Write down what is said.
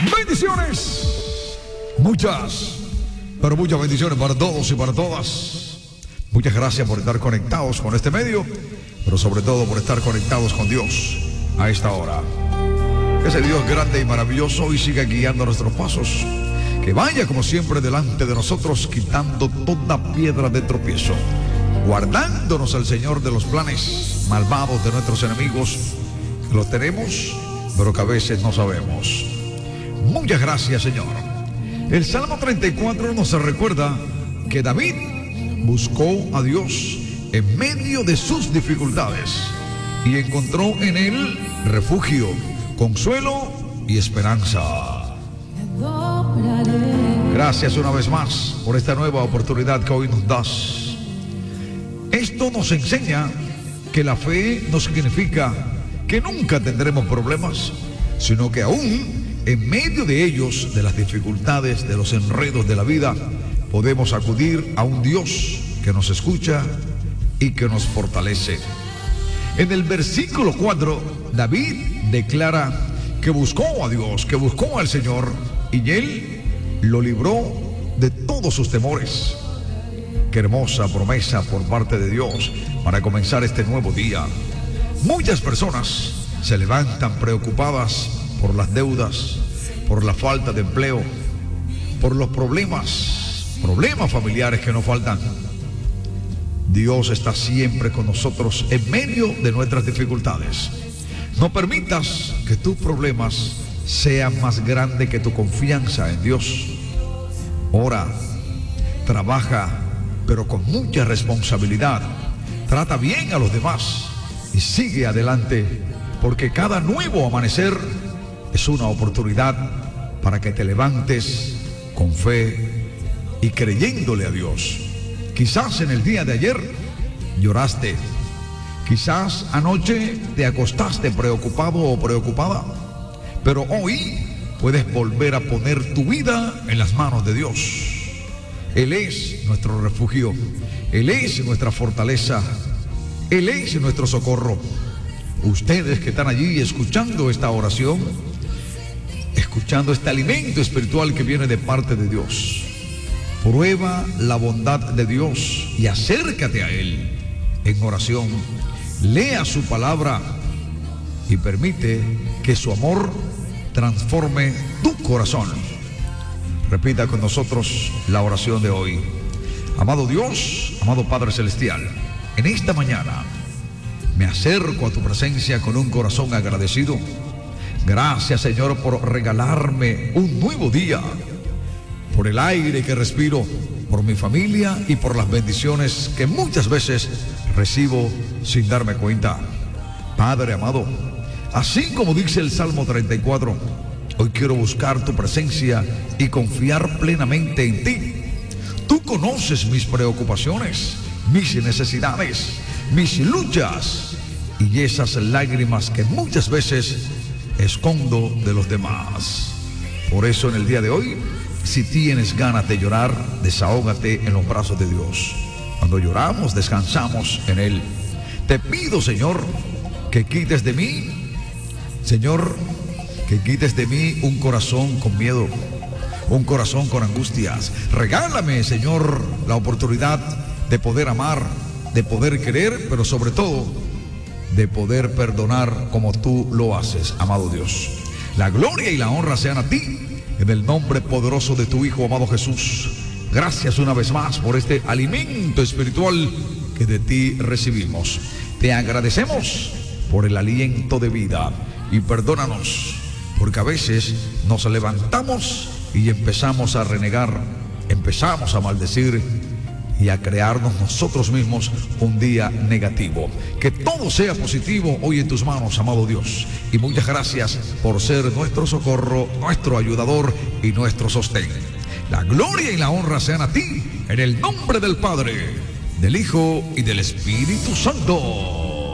Bendiciones. Muchas, pero muchas bendiciones para todos y para todas. Muchas gracias por estar conectados con este medio, pero sobre todo por estar conectados con Dios a esta hora. Que ese Dios grande y maravilloso y siga guiando nuestros pasos. Que vaya como siempre delante de nosotros, quitando toda piedra de tropiezo, guardándonos al Señor de los planes malvados de nuestros enemigos, que los tenemos, pero que a veces no sabemos. Muchas gracias, Señor. El Salmo 34 nos recuerda que David buscó a Dios en medio de sus dificultades y encontró en él refugio, consuelo y esperanza. Gracias una vez más por esta nueva oportunidad que hoy nos das. Esto nos enseña que la fe no significa que nunca tendremos problemas, sino que aún en medio de ellos, de las dificultades, de los enredos de la vida, podemos acudir a un Dios que nos escucha y que nos fortalece. En el versículo 4, David declara que buscó a Dios, que buscó al Señor, y él lo libró de todos sus temores. Qué hermosa promesa por parte de Dios para comenzar este nuevo día. Muchas personas se levantan preocupadas por las deudas, por la falta de empleo, por los problemas familiares que nos faltan. Dios está siempre con nosotros en medio de nuestras dificultades. No permitas que tus problemas sean más grandes que tu confianza en Dios. Ora, trabaja, pero con mucha responsabilidad. Trata bien a los demás y sigue adelante, porque cada nuevo amanecer es una oportunidad para que te levantes con fe y creyéndole a Dios. Quizás en el día de ayer lloraste, quizás anoche te acostaste preocupado o preocupada, pero hoy puedes volver a poner tu vida en las manos de Dios. Él es nuestro refugio, Él es nuestra fortaleza, Él es nuestro socorro. Ustedes que están allí escuchando esta oración, escuchando este alimento espiritual que viene de parte de Dios, prueba la bondad de Dios y acércate a Él en oración. Lea su palabra y permite que su amor transforme tu corazón. Repita con nosotros la oración de hoy. Amado Dios, amado Padre Celestial, en esta mañana me acerco a tu presencia con un corazón agradecido. Gracias, Señor, por regalarme un nuevo día, por el aire que respiro, por mi familia y por las bendiciones que muchas veces recibo sin darme cuenta. Padre amado, así como dice el Salmo 34, hoy quiero buscar tu presencia y confiar plenamente en ti. Tú conoces mis preocupaciones, mis necesidades, mis luchas y esas lágrimas que muchas veces escondo de los demás. Por eso en el día de hoy, si tienes ganas de llorar, desahógate en los brazos de Dios. Cuando lloramos, descansamos en Él. Te pido, Señor, que quites de mí, Señor, que quites de mí un corazón con miedo, un corazón con angustias. Regálame, Señor, la oportunidad de poder amar, de poder querer, pero sobre todo de poder perdonar como tú lo haces, amado Dios. La gloria y la honra sean a ti, en el nombre poderoso de tu Hijo, amado Jesús. Gracias una vez más por este alimento espiritual que de ti recibimos. Te agradecemos por el aliento de vida y perdónanos, porque a veces nos levantamos y empezamos a renegar, empezamos a maldecir y a crearnos nosotros mismos un día negativo. Que todo sea positivo hoy en tus manos, amado Dios. Y muchas gracias por ser nuestro socorro, nuestro ayudador y nuestro sostén. La gloria y la honra sean a ti, en el nombre del Padre, del Hijo y del Espíritu Santo.